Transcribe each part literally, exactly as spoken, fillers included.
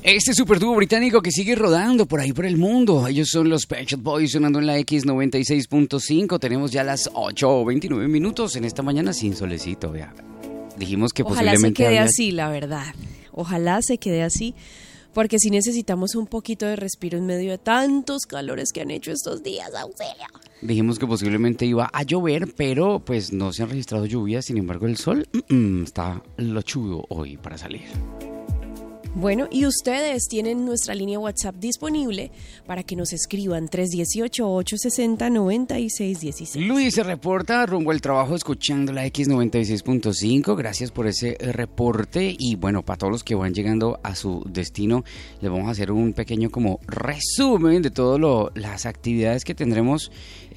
Este superdúo británico que sigue rodando por ahí por el mundo. Ellos son los Pet Shop Boys sonando en la X noventa y seis punto cinco. Tenemos ya las ocho veintinueve minutos en esta mañana sin solecito. Vea. Dijimos que Ojalá posiblemente se quede había... así, la verdad. Ojalá se quede así, porque sí necesitamos un poquito de respiro en medio de tantos calores que han hecho estos días, auxilio. Dijimos que posiblemente iba a llover, pero pues no se han registrado lluvias. Sin embargo, el sol mm, está lochudo hoy para salir. Bueno, y ustedes tienen nuestra línea WhatsApp disponible para que nos escriban tres uno ocho, ocho seis cero, nueve seis uno seis. Luis se reporta rumbo al trabajo escuchando la X noventa y seis punto cinco. Gracias por ese reporte. Y bueno, para todos los que van llegando a su destino, les vamos a hacer un pequeño como resumen de todas las actividades que tendremos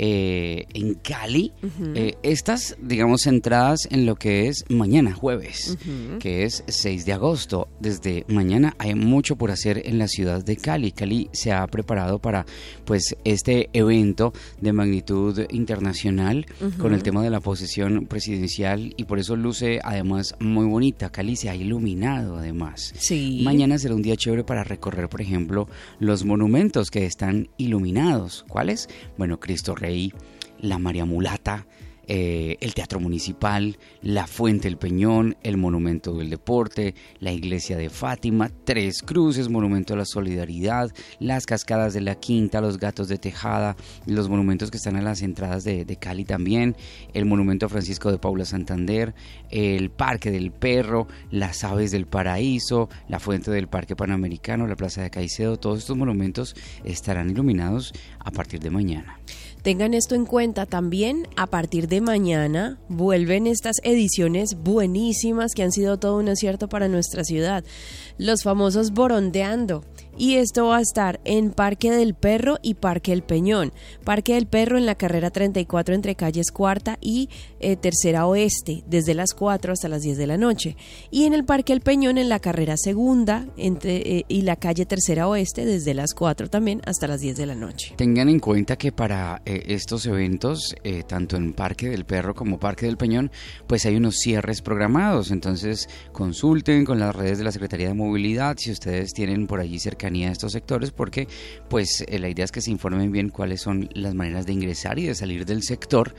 eh, en Cali. Uh-huh. Eh, estas, digamos, centradas en lo que es mañana, jueves, uh-huh. que es seis de agosto. Desde mañana Mañana hay mucho por hacer en la ciudad de Cali. Cali se ha preparado para pues este evento de magnitud internacional uh-huh. con el tema de la posesión presidencial y por eso luce además muy bonita. Cali se ha iluminado además. Sí. Mañana será un día chévere para recorrer, por ejemplo, los monumentos que están iluminados. ¿Cuáles? Bueno, Cristo Rey, la María Mulata, Eh, el Teatro Municipal, la Fuente del Peñón, el Monumento del Deporte, la Iglesia de Fátima, Tres Cruces, Monumento a la Solidaridad, las Cascadas de la Quinta, los Gatos de Tejada, los monumentos que están a las entradas de, de Cali también, el Monumento a Francisco de Paula Santander, el Parque del Perro, las Aves del Paraíso, la Fuente del Parque Panamericano, la Plaza de Caicedo. Todos estos monumentos estarán iluminados a partir de mañana. Tengan esto en cuenta también, a partir de mañana vuelven estas ediciones buenísimas que han sido todo un acierto para nuestra ciudad, los famosos Borondeando, y esto va a estar en Parque del Perro y Parque del Peñón. Parque del Perro en la carrera treinta y cuatro entre calles Cuarta y eh, Tercera Oeste, desde las cuatro hasta las diez de la noche, y en el Parque del Peñón en la carrera Segunda entre, eh, y la calle Tercera Oeste desde las cuatro también hasta las diez de la noche. Tengan en cuenta que para eh, estos eventos, eh, tanto en Parque del Perro como Parque del Peñón, pues hay unos cierres programados, entonces consulten con las redes de la Secretaría de Movilidad si ustedes tienen por allí cercanía a estos sectores, porque pues eh, la idea es que se informen bien cuáles son las maneras de ingresar y de salir del sector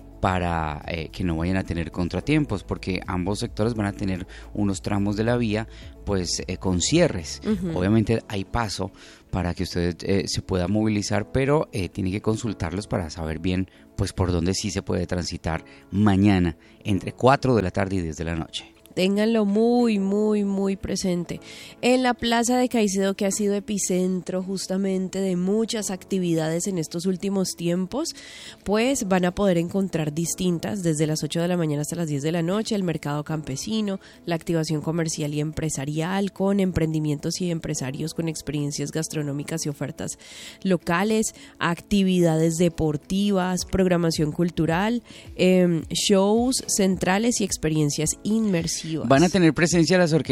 para eh, que no vayan a tener contratiempos, porque ambos sectores van a tener unos tramos de la vía pues eh, con cierres. Uh-huh. Obviamente hay paso para que usted eh, se pueda movilizar, pero eh, tiene que consultarlos para saber bien pues por dónde sí se puede transitar mañana entre cuatro de la tarde y diez de la noche. Ténganlo muy, muy, muy presente. En la Plaza de Caicedo, que ha sido epicentro justamente de muchas actividades en estos últimos tiempos, pues van a poder encontrar distintas, desde las ocho de la mañana hasta las diez de la noche, el mercado campesino, la activación comercial y empresarial, con emprendimientos y empresarios con experiencias gastronómicas y ofertas locales, actividades deportivas, programación cultural, eh, shows centrales y experiencias inmersivas. Van a tener presencia las orquestas